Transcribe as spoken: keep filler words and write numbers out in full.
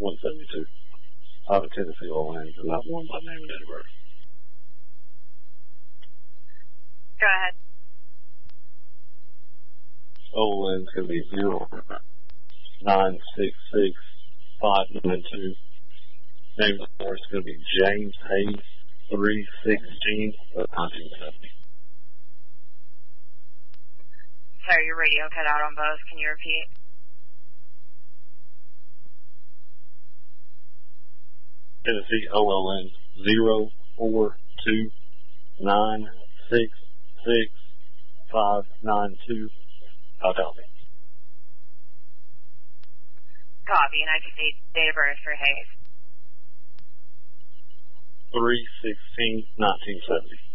one seventy-two. I have a Tennessee oil and not one by name of Edinburgh. Go ahead. O L N's going to be zero nine six six five nine two. Name of the horse is going to be James Hayes, three sixteen of nineteen seventy. Sorry, your radio cut out on both. Can you repeat? Tennessee O L N zero four two nine six six five nine two. I'll copy. Copy, and I just need date of birth for Hayes. three sixteen nineteen seventy.